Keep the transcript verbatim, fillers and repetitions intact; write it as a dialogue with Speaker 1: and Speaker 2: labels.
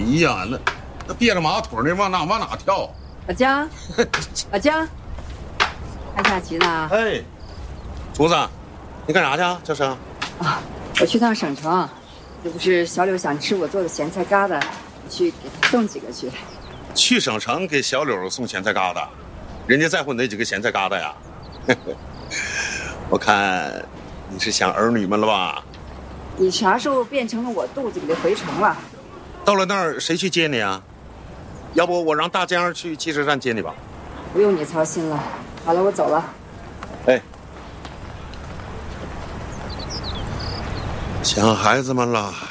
Speaker 1: 呀，那那憋着马腿呢，往哪往哪跳？
Speaker 2: 老姜，老姜，看下棋呢？
Speaker 1: 哎，厨子，你干啥去啊？这是？
Speaker 2: 啊，我去趟省城，这不是小柳想吃我做的咸菜疙瘩，我去给他送几个去。
Speaker 1: 去省城给小柳送咸菜疙瘩，人家在乎哪几个咸菜疙瘩呀？我看你是想儿女们了吧？
Speaker 2: 你啥时候变成了我肚子里的蛔虫了？
Speaker 1: 到了那儿谁去接你啊？要不我让大江去汽车站接你吧。
Speaker 2: 不用你操心了。好了，我走了。
Speaker 1: 哎，想孩子们了。